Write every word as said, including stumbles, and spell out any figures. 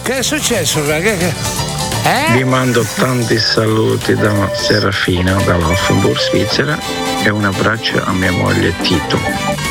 Che è successo? Che, che... Eh? Vi mando tanti saluti da Serafina, dall'Offenburg, Svizzera, e un abbraccio a mia moglie Tito.